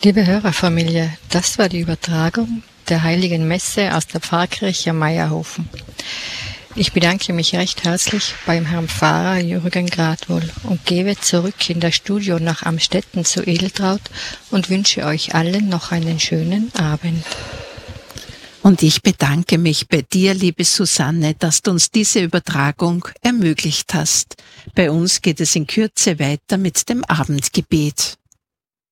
Liebe Hörerfamilie, das war die Übertragung der Heiligen Messe aus der Pfarrkirche Meierhofen. Ich bedanke mich recht herzlich beim Herrn Pfarrer Jürgen Gradwohl und gebe zurück in das Studio nach Amstetten zu Edeltraud und wünsche euch allen noch einen schönen Abend. Und ich bedanke mich bei dir, liebe Susanne, dass du uns diese Übertragung ermöglicht hast. Bei uns geht es in Kürze weiter mit dem Abendgebet.